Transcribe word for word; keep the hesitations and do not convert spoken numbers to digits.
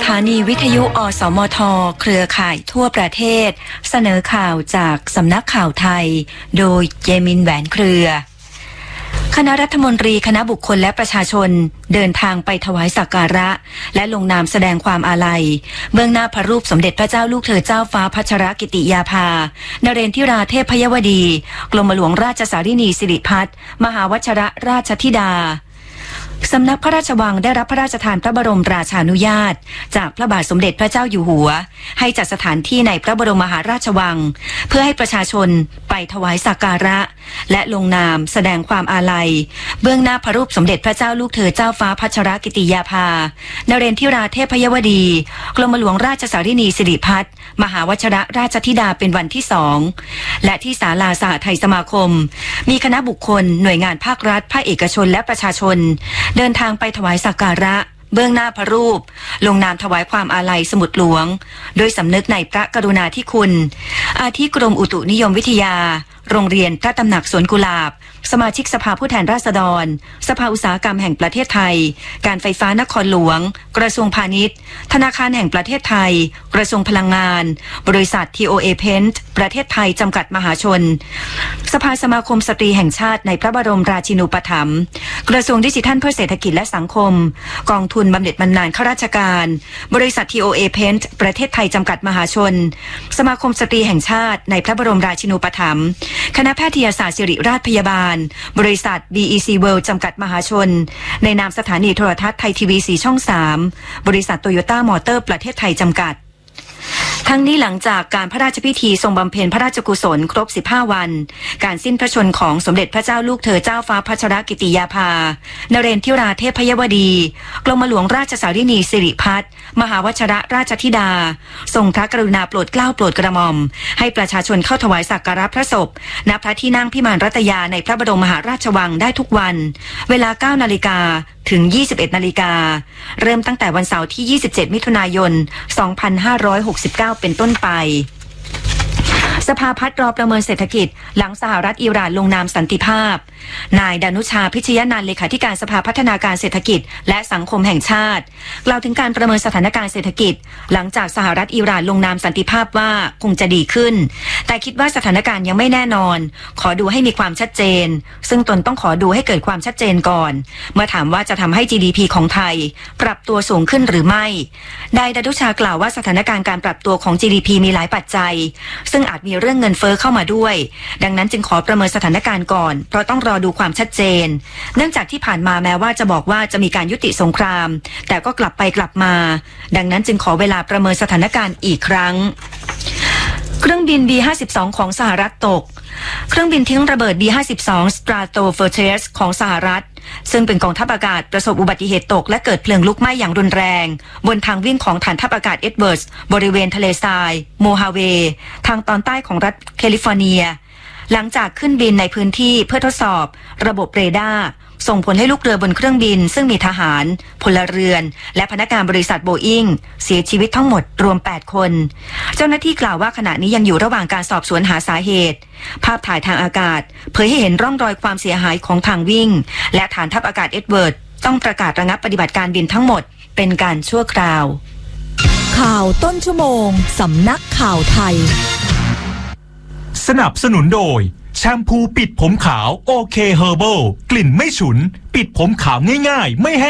านีวิทยุอสมทเครือข่ายทั่วประเทศเสนอข่าวจากสำนักข่าวไทยโดยเยมินแหวนเครือคณะรัฐมนตรีคณะบุคคลและประชาชนเดินทางไปถวายสักการะและลงนามแสดงความอาลัยเบื้องหน้าพระรูปสมเด็จพระเจ้าลูกเธอเจ้าฟ้าพัชรกิติยาภานเรนทิราเทพยวดีกรมหลวงราชสารินีสิริพัฒน์มหาวชิรราชธิดาสำนักพระราชวังได้รับพระราชทานพระบรมราชานุญาตจากพระบาทสมเด็จพระเจ้าอยู่หัวให้จัดสถานที่ในพระบรมมหาราชวังเพื่อให้ประชาชนไปถวายสักการะและลงนามแสดงความอาลัยเบื้องหน้าพระรูปสมเด็จพระเจ้าลูกเธอเจ้าฟ้าพัชรกิติยาภานเรนทิราเทพยวดีกรมหลวงราชสารินีสิริพัฒน์มหาวชิรราชธิดาเป็นวันที่สองและที่ศาลาสหไทยสมาคมมีคณะบุคคลหน่วยงานภาครัฐภาคเอกชนและประชาชนเดินทางไปถวายสักการะเบื้องหน้าพระรูปลงนามถวายความอาลัยสมุดหลวงโดยสำนึกในพระกรุณาธิคุณอาทิกรมอุตุนิยมวิทยาโรงเรียนพระตำหนักสวนกุหลาบสมาชิกสภาผู้แทนราษฎรสภาอุตสาหกรรมแห่งประเทศไทยการไฟฟ้านครหลวงกระทรวงพาณิชย์ธนาคารแห่งประเทศไทยกระทรวงพลังงานบริษัท ที โอ เอ Paint ประเทศไทยจำกัดมหาชนสภาสมาคมสตรีแห่งชาติในพระบรมราชินูปถัมภ์กระทรวงดิจิทัลเพื่อเศรษฐกิจและสังคมกองทุนบำเหน็จบำนาญข้าราชการบริษัท ที โอ เอ Paint ประเทศไทยจำกัดมหาชนสมาคมสตรีแห่งชาติในพระบรมราชินูปถัมภ์คณะแพทยศาสตร์ศิริราชพยาบาลบริษัท บี อี ซี World จำกัดมหาชนในนามสถานีโทรทัศน์ไทยทีวีสีช่องสามบริษัทโตโยต้ามอเตอร์ประเทศไทยจำกัดทั้งนี้หลังจากการพระราชพิธีทรงบำเพ็ญพระราชกุศลครบสิบห้าวันการสิ้นพระชนของสมเด็จพระเจ้าลูกเธอเจ้าฟ้าพัชรกิติยาภานเรนทิราเทพยวดีกรมหลวงราชสารินีสิริพัฒน์มหาวชิรราชธิดาทรงพระกรุณาโปรดเกล้าโปรดกระหม่อมให้ประชาชนเข้าถวายสักการะพระศพณพระที่นั่งพิมานรัตยาในพระบรมมหาราชวังได้ทุกวันเวลา เก้านาฬิกาถึง ยี่สิบเอ็ดนาฬิกาเริ่มตั้งแต่วันเสาร์ที่ยี่สิบเจ็ดมิถุนายนสองพันห้าร้อยหกสิบเก้าเป็นต้นไปสภาพัฒน์รอประเมินเศรษฐกิจหลังสหรัฐอิหร่านลงนามสันติภาพนายดานุชาพิชยนันท์เลขาธิการสภาพัฒนาการเศรษฐกิจและสังคมแห่งชาติกล่าวถึงการประเมินสถานการณ์เศรษฐกิจหลังจากสหรัฐอิหร่านลงนามสันติภาพว่าคงจะดีขึ้นแต่คิดว่าสถานการณ์ยังไม่แน่นอนขอดูให้มีความชัดเจนซึ่งตนต้องขอดูให้เกิดความชัดเจนก่อนเมื่อถามว่าจะทำให้ จี ดี พี ของไทยปรับตัวสูงขึ้นหรือไม่นายดานุชากล่าวว่าสถานการณ์การปรับตัวของ จี ดี พี มีหลายปัจจัยซึ่งอาจมีเรื่องเงินเฟ้อเข้ามาด้วยดังนั้นจึงขอประเมินสถานการณ์ก่อนเพราะต้องรอดูความชัดเจนเนื่องจากที่ผ่านมาแม้ว่าจะบอกว่าจะมีการยุติสงครามแต่ก็กลับไปกลับมาดังนั้นจึงขอเวลาประเมินสถานการณ์อีกครั้งเครื่องบิน บี ห้าสิบสอง ของสหรัฐตกเครื่องบินทิ้งระเบิด บี ห้าสิบสอง Stratofortress ของสหรัฐซึ่งเป็นกองทัพอากาศประสบอุบัติเหตุตกและเกิดเพลิงลุกไหม้อย่างรุนแรงบนทางวิ่งของฐานทัพอากาศเอ็ดเวิร์ดบริเวณทะเลทรายโมฮาเวย์ทางตอนใต้ของรัฐแคลิฟอร์เนียหลังจากขึ้นบินในพื้นที่เพื่อทดสอบระบบเรดาร์ส่งผลให้ลูกเรือบนเครื่องบินซึ่งมีทหารพลเรือนและพนักงานบริษัทโบอิ้งเสียชีวิตทั้งหมดรวมแปดคนเจ้าหน้าที่กล่าวว่าขณะนี้ยังอยู่ระหว่างการสอบสวนหาสาเหตุภาพถ่ายทางอากาศเผยให้เห็นร่องรอยความเสียหายของทางวิ่งและฐานทัพอากาศเอ็ดเวิร์ดต้องประกาศระงับปฏิบัติการบินทั้งหมดเป็นการชั่วคราวข่าวต้นชั่วโมงสำนักข่าวไทยสนับสนุนโดยแชมพูปิดผมขาวโอเคเฮอร์เบิลกลิ่นไม่ฉุนปิดผมขาวง่ายๆไม่แห้ง